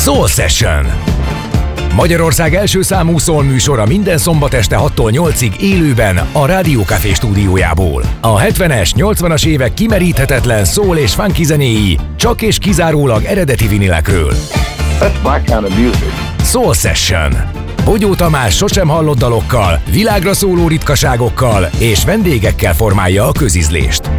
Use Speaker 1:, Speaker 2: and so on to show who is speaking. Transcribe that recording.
Speaker 1: Soul Session. Magyarország első számú soul műsora minden szombat este 6-tól 8-ig élőben a Rádió Café stúdiójából. A 70-es, 80-as évek kimeríthetetlen soul és funky zenéi csak és kizárólag eredeti vinilekről.
Speaker 2: That's my kind of music.
Speaker 1: Soul Session. Bogyó Tamás sosem hallott dalokkal, világra szóló ritkaságokkal és vendégekkel formálja a közizlést.